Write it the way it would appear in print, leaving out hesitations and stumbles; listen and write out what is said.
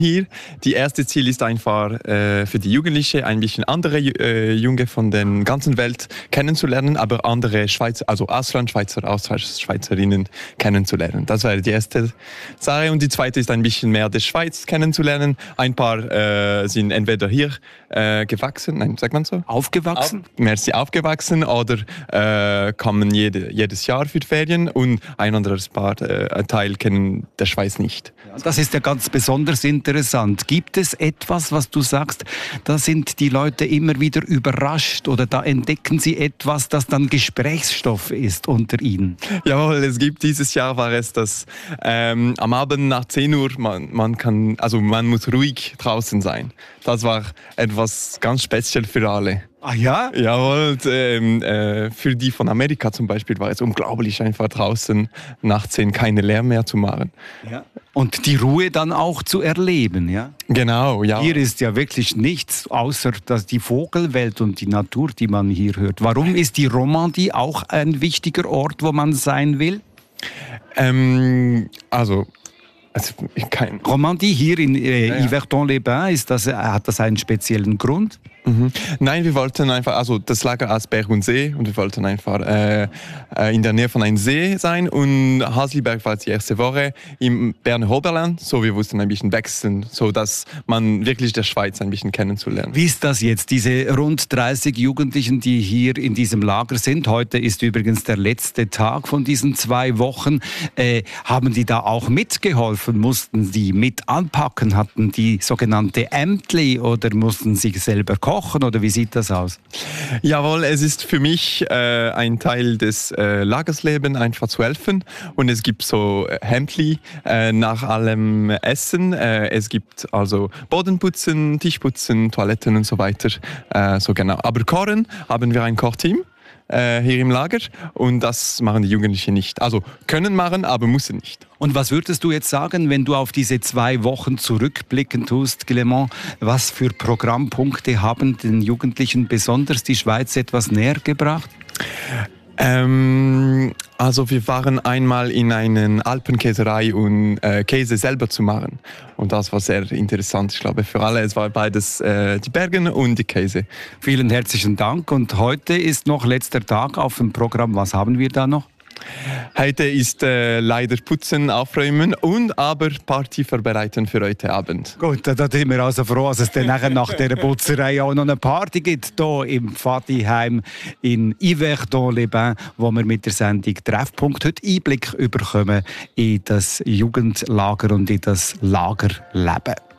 Hier, die erste Ziel ist einfach für die Jugendlichen ein bisschen andere Junge von der ganzen Welt kennenzulernen, aber andere Schweizer, also Auslandschweizer, Auslandschweizerinnen kennenzulernen. Das wäre die erste Sache. Und die zweite ist ein bisschen mehr der Schweiz kennenzulernen. Ein paar sind entweder hier gewachsen, nein, sagt man so? Aufgewachsen? Merci, aufgewachsen oder kommen jedes Jahr für die Ferien und ein anderes Teil kennen der Schweiz nicht. Das ist ja ganz besonders interessant. Gibt es etwas, was du sagst, da sind die Leute immer wieder überrascht oder da entdecken sie etwas, das dann Gesprächsstoff ist unter ihnen? Jawohl, es gibt dieses Jahr war es, dass am Abend nach 10 Uhr man muss ruhig draußen sein. Das war etwas ganz speziell für alle. Ah ja? Jawohl, für die von Amerika zum Beispiel war es unglaublich, einfach draußen nach 10 keine Lärm mehr zu machen. Ja. Und die Ruhe dann auch zu erleben, ja? Genau, ja. Hier ist ja wirklich nichts, außer dass die Vogelwelt und die Natur, die man hier hört. Warum ist die Romandie auch ein wichtiger Ort, wo man sein will? Romandie hier in Yverdon-les-Bains, hat das einen speziellen Grund? Mhm. Nein, wir wollten einfach, also das lag als Berg und See und wir wollten einfach in der Nähe von einem See sein und Hasliberg war die erste Woche im Berner Oberland, so wir mussten ein bisschen wechseln, so dass man wirklich der Schweiz ein bisschen kennenzulernen. Wie ist das jetzt, diese rund 30 Jugendlichen, die hier in diesem Lager sind? Heute ist übrigens der letzte Tag von diesen 2 Wochen. Haben die da auch mitgeholfen? Mussten die mit anpacken? Hatten die sogenannte Ämtli oder mussten sie selber kochen oder wie sieht das aus? Jawohl, es ist für mich ein Teil des Lagerslebens, einfach zu helfen. Und es gibt so Hemdli nach allem Essen. Es gibt also Bodenputzen, Tischputzen, Toiletten und so weiter. So genau. Aber kochen haben wir ein Kochteam hier im Lager und das machen die Jugendlichen nicht. Also können machen, aber müssen nicht. Und was würdest du jetzt sagen, wenn du auf diese 2 Wochen zurückblicken tust, Clément? Was für Programmpunkte haben den Jugendlichen besonders die Schweiz etwas näher gebracht? Also wir waren einmal in einer Alpenkäserei und Käse selber zu machen. Und das war sehr interessant, ich glaube, für alle. Es war beides die Berge und die Käse. Vielen herzlichen Dank. Und heute ist noch letzter Tag auf dem Programm. Was haben wir da noch? Heute ist leider Putzen, Aufräumen und aber Party vorbereiten für heute Abend. Gut, da sind wir also froh, dass es dann nachher nach dieser Putzerei auch noch eine Party gibt, hier im Pfadiheim in Yverdon-les-Bains, wo wir mit der Sendung Treffpunkt heute Einblick bekommen in das Jugendlager und in das Lagerleben.